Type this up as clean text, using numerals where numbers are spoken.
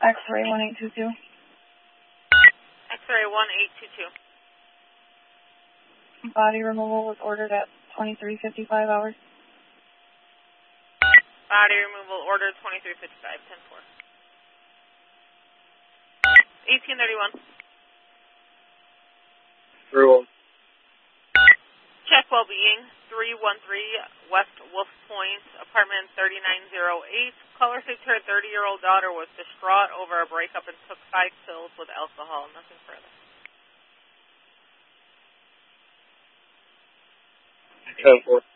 X-ray 1822. X-ray 1822. Body removal was ordered at 23:55 hours. Body removal ordered 23:55, 10-4. 1831. Very well. Check well-being, 313 West Wolf Point, apartment 3908. Caller said her 30-year-old daughter was distraught over a breakup and took 5 pills with alcohol. Nothing further. 10-4.